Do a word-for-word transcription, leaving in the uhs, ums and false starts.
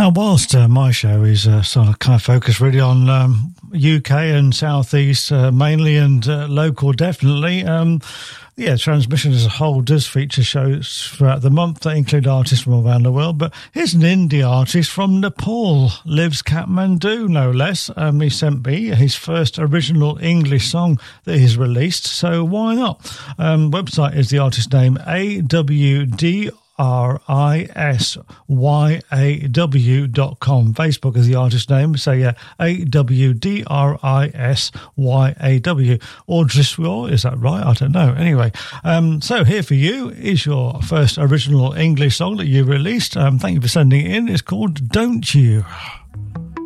Now, whilst uh, my show is uh, sort of kind of focused really on um, U K and South East uh, mainly, and uh, local definitely, um, yeah, Transmission as a whole does feature shows throughout the month that include artists from all around the world. But here's an indie artist from Nepal, lives Kathmandu, no less. Um, he sent me his first original English song that he's released, so why not? Um, website is the artist name A W D R I S Y A W dot com. Facebook is the artist name, so yeah, A W D R I S Y A W. Or Driswell, is that right? I don't know. Anyway, um, so here for you is your first original English song that you released. Um, thank you for sending it in. It's called Don't You.